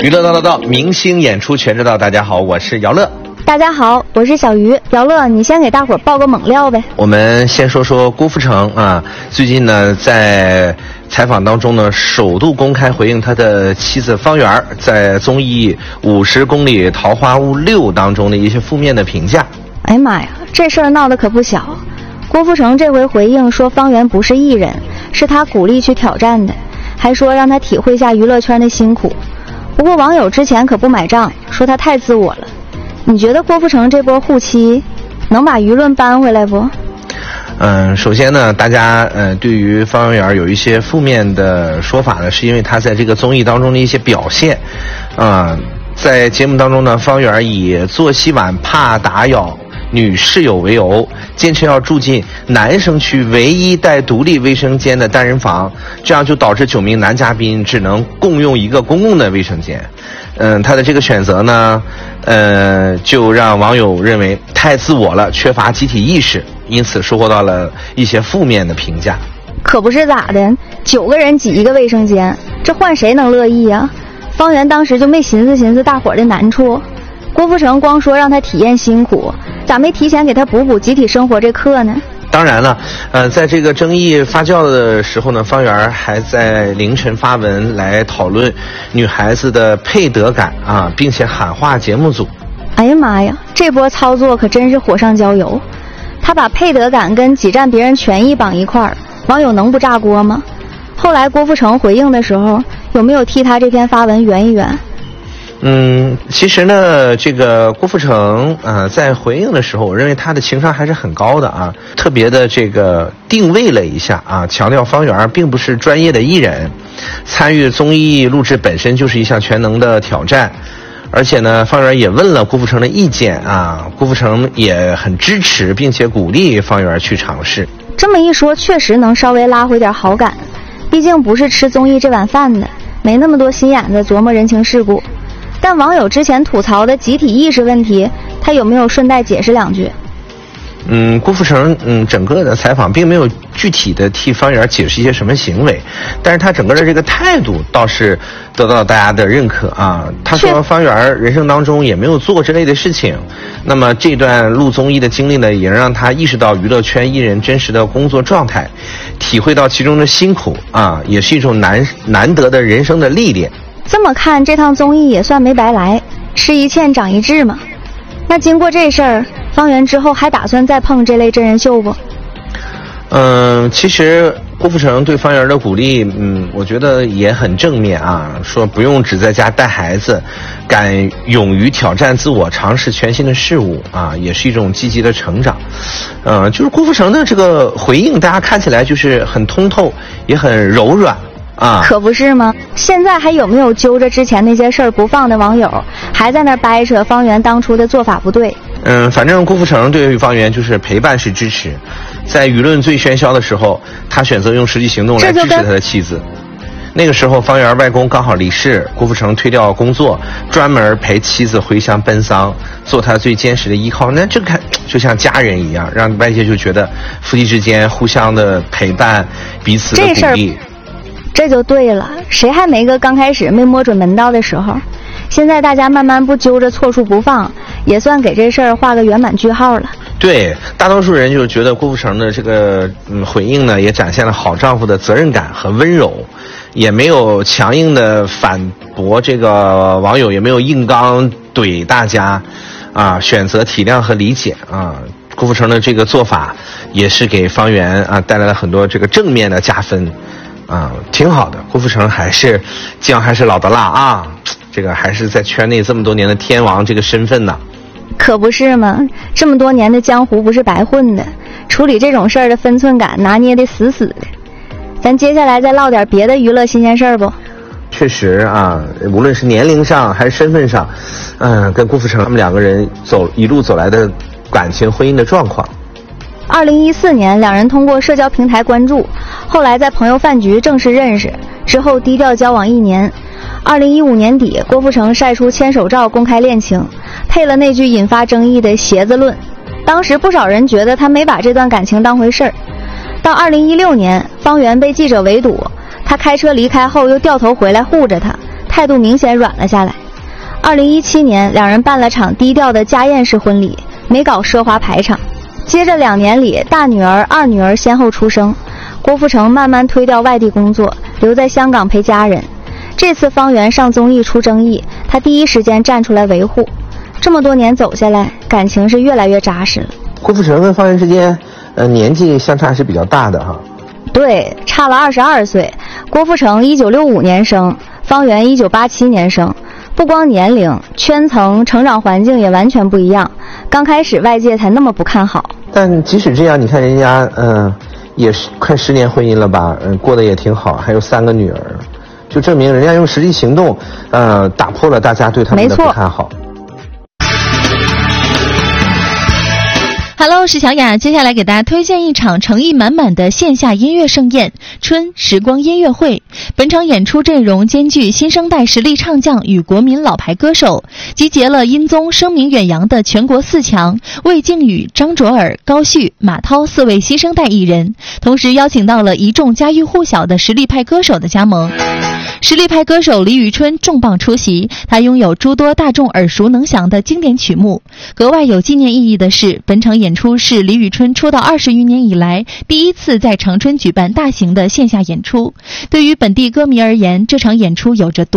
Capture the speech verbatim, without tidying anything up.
娱乐道道道，明星演出全知道。大家好，我是姚乐。 大家好，我是小鱼。姚乐，你先给大伙儿报个猛料呗。 我们先说说郭富城啊，最近呢在采访当中呢，首度公开回应他的妻子方圆在综艺《五十公里桃花坞六》当中的一些负面的评价。 哎呀妈呀，这事儿闹得可不小。郭富城这回回应说，方圆不是艺人，是他鼓励去挑战的，还说让他体会下娱乐圈的辛苦。不过网友之前可不买账，说他太自我了。你觉得郭富城这波护妻能把舆论扳回来不？ 嗯，首先呢，大家呃对于方圆有一些负面的说法呢，是因为他在这个综艺当中的一些表现。啊、呃，在节目当中呢，方圆以作息晚怕打扰女室友为由，坚持要住进男生区唯一带独立卫生间的单人房，这样就导致九名男嘉宾只能共用一个公共的卫生间。嗯，他的这个选择呢，呃，就让网友认为太自我了，缺乏集体意识，因此收获到了一些负面的评价。 可不是咋的，九个人挤一个卫生间，这换谁能乐意啊？方圆当时就没寻思寻思大伙儿的难处。郭富城光说让他体验辛苦，咋没提前给他补补集体生活这课呢？ 当然了，呃，在这个争议发酵的时候呢，方圆还在凌晨发文来讨论女孩子的配得感啊，并且喊话节目组。 哎呀妈呀，这波操作可真是火上浇油。他把配得感跟挤占别人权益绑一块儿，网友能不炸锅吗？后来郭富城回应的时候，有没有替他这篇发文圆一圆？ 嗯，其实呢，这个郭富城呃在回应的时候，我认为他的情商还是很高的啊，特别的这个定位了一下啊，强调方圆并不是专业的艺人，参与综艺录制本身就是一项全能的挑战。而且呢，方圆也问了郭富城的意见啊，郭富城也很支持并且鼓励方圆去尝试。 这么一说，确实能稍微拉回点好感，毕竟不是吃综艺这碗饭的，没那么多心眼子琢磨人情世故。但网友之前吐槽的集体意识问题，他有没有顺带解释两句？ 嗯，郭富城嗯整个的采访并没有具体的替方圆解释一些什么行为，但是他整个的这个态度倒是得到大家的认可啊。他说方圆人生当中也没有做过这类的事情，那么这段录综艺的经历呢，也让他意识到娱乐圈艺人真实的工作状态，体会到其中的辛苦啊，也是一种难难得的人生的历练。 这么看，这趟综艺也算没白来，吃一堑长一智嘛。那经过这事儿，方圆之后还打算再碰这类真人秀不？ 嗯，其实郭富城对方圆的鼓励，嗯，我觉得也很正面啊。说不用只在家带孩子，敢勇于挑战自我，尝试全新的事物啊，也是一种积极的成长。嗯，就是郭富城的这个回应，大家看起来就是很通透，也很柔软。啊， 可不是吗？现在还有没有揪着之前那些事儿不放的网友，还在那掰扯方圆当初的做法不对？ 嗯，反正郭富城对于方圆就是陪伴式支持，在舆论最喧嚣的时候，他选择用实际行动来支持他的妻子。那个时候，方圆外公刚好离世，郭富城推掉工作，专门陪妻子回乡奔丧，做他最坚实的依靠。那这看就像家人一样，让外界就觉得夫妻之间互相的陪伴，彼此的鼓励。 这就对了，谁还没个刚开始没摸准门道的时候？现在大家慢慢不揪着错处不放，也算给这事儿画个圆满句号了。 对，大多数人就觉得郭富城的这个嗯回应呢，也展现了好丈夫的责任感和温柔，也没有强硬的反驳这个网友，也没有硬刚怼大家，啊，选择体谅和理解啊。郭富城的这个做法也是给方圆啊带来了很多这个正面的加分。啊、嗯，挺好的。郭富城还是姜还是老的辣啊，这个还是在圈内这么多年的天王这个身份呢。 可不是吗？这么多年的江湖不是白混的，处理这种事儿的分寸感拿捏得死死的。咱接下来再唠点别的娱乐新鲜事儿不？ 确实啊，无论是年龄上还是身份上，嗯，跟郭富城他们两个人走一路走来的感情婚姻的状况。 二零一四年，两人通过社交平台关注，后来在朋友饭局正式认识，之后低调交往一年。二零一五年底，郭富城晒出牵手照公开恋情，配了那句引发争议的鞋子论。当时不少人觉得他没把这段感情当回事儿。到二零一六年，方圆被记者围堵，他开车离开后又掉头回来护着他， 态度明显软了下来。二零一七年，两人办了场低调的家宴式婚礼，没搞奢华排场。接着两年里，大女儿、二女儿先后出生，郭富城慢慢推掉外地工作，留在香港陪家人。这次方圆上综艺出争议，他第一时间站出来维护。这么多年走下来，感情是越来越扎实了。 郭富城跟方圆之间，呃，年纪相差是比较大的哈。 对，差了二十二岁。郭富城一九六五年生，方圆一九八七年生。不光年龄、圈层、成长环境也完全不一样，刚开始外界才那么不看好。 但即使这样，你看人家，嗯、呃，也是快十年婚姻了吧，嗯、呃，过得也挺好，还有三个女儿，就证明人家用实际行动，呃，打破了大家对他们的不看好。 Hello， 我是小雅，接下来给大家推荐一场诚意满满的线下音乐盛宴——春时光音乐会。本场演出阵容兼具新生代实力唱将与国民老牌歌手，集结了音综声名远扬的全国四强魏靖宇、张卓尔、高旭、马涛四位新生代艺人，同时邀请到了一众家喻户晓的实力派歌手的加盟。实力派歌手李宇春重磅出席，他拥有诸多大众耳熟能详的经典曲目。格外有纪念意义的是，本场演出是李宇春出道二十余年以来第一次在长春举办大型的线下演出。对于本地歌迷而言，这场演出有着独